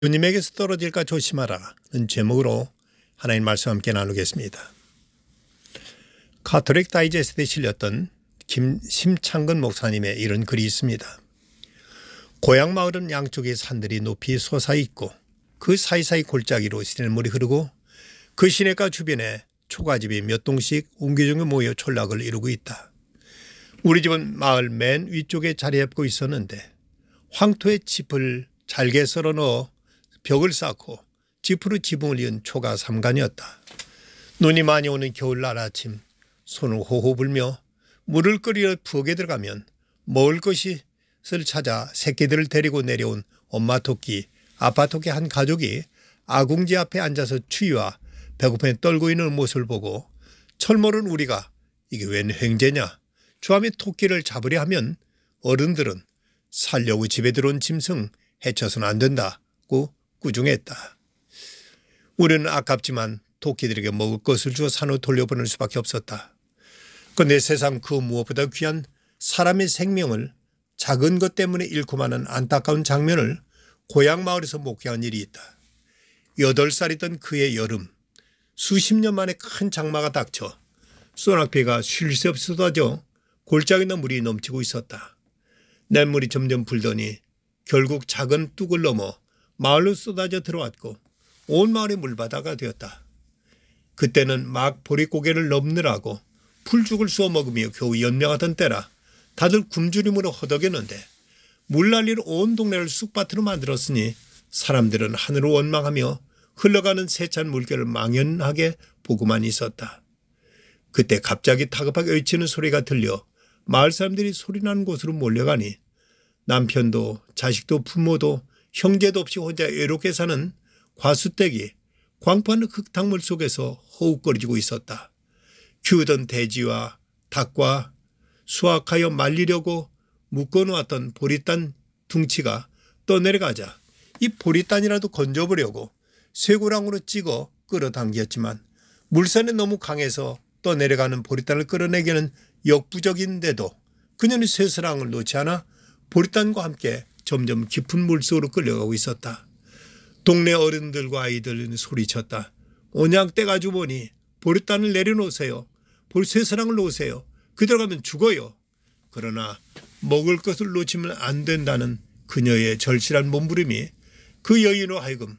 주님에게서 떨어질까 조심하라는 제목으로 하나님 말씀 함께 나누겠습니다. 가톨릭 다이제스트에 실렸던 심창근 목사님의 이런 글이 있습니다. 고향 마을은 양쪽의 산들이 높이 솟아 있고 그 사이사이 골짜기로 시냇물이 흐르고 그 시냇가 주변에 초가집이 몇 동씩 옹기종기 모여 촌락을 이루고 있다. 우리 집은 마을 맨 위쪽에 자리 잡고 있었는데 황토에 짚을 잘게 썰어 넣어 벽을 쌓고 짚으로 지붕을 이은 초가 삼간이었다. 눈이 많이 오는 겨울날 아침 손을 호호 불며 물을 끓이러 부엌에 들어가면 먹을 것을 찾아 새끼들을 데리고 내려온 엄마 토끼, 아빠 토끼 한 가족이 아궁지 앞에 앉아서 추위와 배고픔에 떨고 있는 모습을 보고 철모른 우리가 이게 웬 횡재냐 주함에 토끼를 잡으려 하면 어른들은 살려고 집에 들어온 짐승 해쳐서는 안 된다고 꾸중했다. 우리는 아깝지만 토끼들에게 먹을 것을 주어 산으로 돌려보낼 수밖에 없었다. 그런데 세상 그 무엇보다 귀한 사람의 생명을 작은 것 때문에 잃고 마는 안타까운 장면을 고향 마을에서 목격한 일이 있다. 8살이던 그의 여름, 수십 년 만에 큰 장마가 닥쳐 소낙비가 쉴 새 없이 쏟아져 골짜기나 물이 넘치고 있었다. 냇물이 점점 불더니 결국 작은 뚝을 넘어 마을로 쏟아져 들어왔고 온 마을이 물바다가 되었다. 그때는 막 보릿고개를 넘느라고 풀죽을 쏘아 먹으며 겨우 연명하던 때라 다들 굶주림으로 허덕였는데 물난리로 온 동네를 쑥밭으로 만들었으니 사람들은 하늘을 원망하며 흘러가는 세찬 물결을 망연하게 보고만 있었다. 그때 갑자기 다급하게 외치는 소리가 들려 마을 사람들이 소리나는 곳으로 몰려가니 남편도 자식도 부모도 형제도 없이 혼자 외롭게 사는 과수댁이 광포하는 흙탕물 속에서 호흡거리고 있었다. 키우던 돼지와 닭과 수확하여 말리려고 묶어놓았던 보리단 둥치가 떠내려가자 이 보리단이라도 건져보려고 쇠고랑으로 찍어 끌어당겼지만 물살이 너무 강해서 떠내려가는 보리단을 끌어내기는 역부족인데도 그녀는 쇠사랑을 놓지 않아 보리단과 함께 점점 깊은 물속으로 끌려가고 있었다. 동네 어른들과 아이들은 소리쳤다. 온양 떼가지고 보니 보리단을 내려놓으세요. 쇠사랑을 놓으세요. 그대로 가면 죽어요. 그러나 먹을 것을 놓치면 안 된다는 그녀의 절실한 몸부림이 그 여인으로 하여금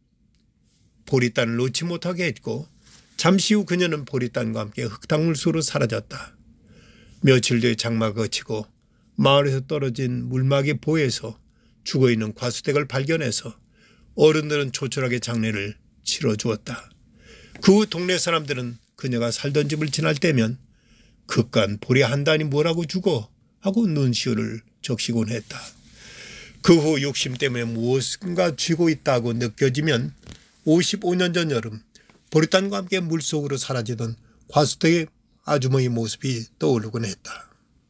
보리단을 놓지 못하게 했고 잠시 후 그녀는 보리단과 함께 흙탕물 속으로 사라졌다. 며칠 뒤에 장마가 그치고 마을에서 떨어진 물막이 보에서 죽어있는 과수댁을 발견해서 어른들은 조촐하게 장례를 치러주었다. 그 후 동네 사람들은 그녀가 살던 집을 지날 때면 그깟 보리 한 단이 뭐라고 죽어 하고 눈시울을 적시곤 했다. 그 후 욕심 때문에 무엇인가 쥐고 있다고 느껴지면 55년 전 여름 보리단과 함께 물속으로 사라지던 과수댁의 아주머니 모습이 떠오르곤 했다.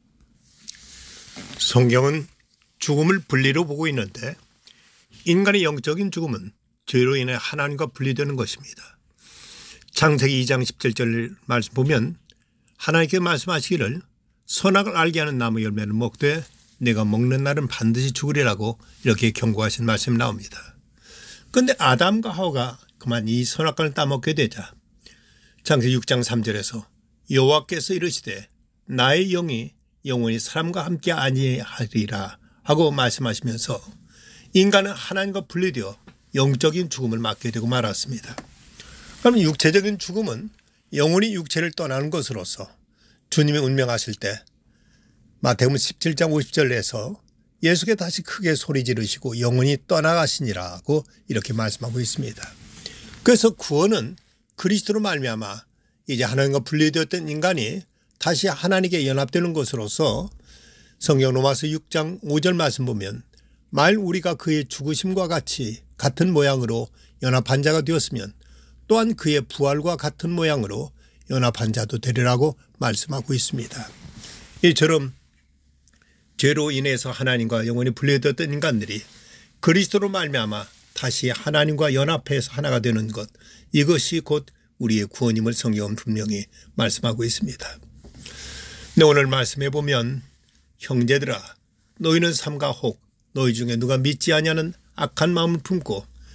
성경은 죽음을 분리로 보고 있는데 인간의 영적인 죽음은 죄로 인해 하나님과 분리되는 것입니다. 창세기 2장 17절 말씀 보면 하나님께 말씀하시기를 선악을 알게 하는 나무 열매를 먹되 내가 먹는 날은 반드시 죽으리라고 이렇게 경고하신 말씀이 나옵니다. 그런데 아담과 하와가 그만 이 선악과를 따먹게 되자 창세기 6장 3절에서 여호와께서 이르시되 나의 영이 영원히 사람과 함께 아니하리라 하고 말씀하시면서 인간은 하나님과 분리되어 영적인 죽음을 맞게 되고 말았습니다. 그럼 육체적인 죽음은 영혼이 육체를 떠나는 것으로서 주님이 운명하실 때 마태복음 17장 50절에서 예수께 다시 크게 소리 지르시고 영혼이 떠나가시니라고 이렇게 말씀하고 있습니다. 그래서 구원은 그리스도로 말미암아 이제 하나님과 분리되었던 인간이 다시 하나님께 연합되는 것으로서 성경 로마서 6장 5절 말씀 보면 만일 우리가 그의 죽으심과 같은 모양으로 연합한 자가 되었으면 또한 그의 부활과 같은 모양으로 연합한 자도 되리라고 말씀하고 있습니다. 이처럼 죄로 인해서 하나님과 영원히 분리되었던 인간들이 그리스도로 말미암아 다시 하나님과 연합해서 하나가 되는 것, 이것이 곧 우리의 구원임을 성경은 분명히 말씀하고 있습니다. 네, 오늘 말씀해 보면 형제들아 너희는 삼가 혹 너희 중에 누가 믿지 아니하는 악한 마음을 품고